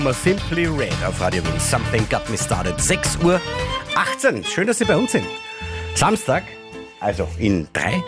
Simply Red auf Radio Wien. Something Got Me Started. 6:18 Uhr. Schön, dass Sie bei uns sind. Samstag, also in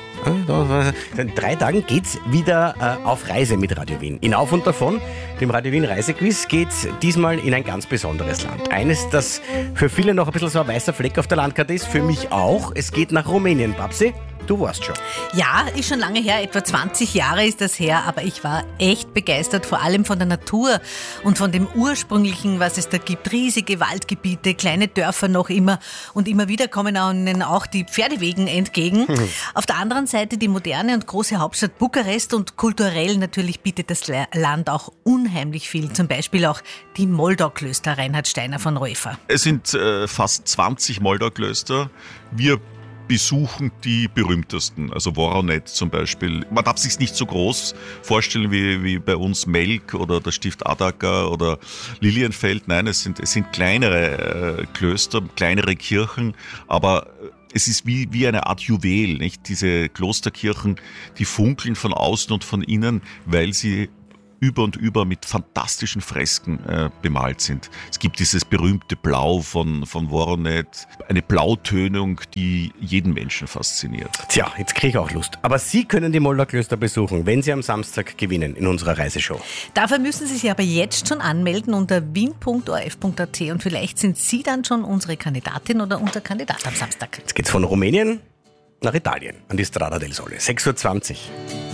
3 Tagen geht's wieder auf Reise mit Radio Wien. In Auf und Davon, dem Radio Wien Reisequiz, geht's diesmal in ein ganz besonderes Land. Eines, das für viele noch ein bisschen so ein weißer Fleck auf der Landkarte ist, für mich auch. Es geht nach Rumänien, Babsi. Du warst schon. Ja, ist schon lange her, etwa 20 Jahre ist das her, aber ich war echt begeistert, vor allem von der Natur und von dem Ursprünglichen, was es da gibt. Riesige Waldgebiete, kleine Dörfer noch immer und immer wieder kommen ihnen auch die Pferdewegen entgegen. Auf der anderen Seite die moderne und große Hauptstadt Bukarest und kulturell natürlich bietet das Land auch unheimlich viel, zum Beispiel auch die Moldau-Klöster, Reinhard Steiner von Reufer. Es sind fast 20 Moldau-Klöster. Wir besuchen die berühmtesten, also Voronet zum Beispiel. Man darf sich nicht so groß vorstellen wie bei uns Melk oder der Stift Adacker oder Lilienfeld. Nein, es sind kleinere Klöster, kleinere Kirchen, aber es ist wie eine Art Juwel, nicht? Diese Klosterkirchen, die funkeln von außen und von innen, weil sie über und über mit fantastischen Fresken bemalt sind. Es gibt dieses berühmte Blau von Voronet, eine Blautönung, die jeden Menschen fasziniert. Tja, jetzt kriege ich auch Lust. Aber Sie können die Moldau-Klöster besuchen, wenn Sie am Samstag gewinnen in unserer Reiseshow. Dafür müssen Sie sich aber jetzt schon anmelden unter wien.orf.at und vielleicht sind Sie dann schon unsere Kandidatin oder unser Kandidat am Samstag. Jetzt geht's von Rumänien nach Italien, an die Strada del Sole. 6:20 Uhr.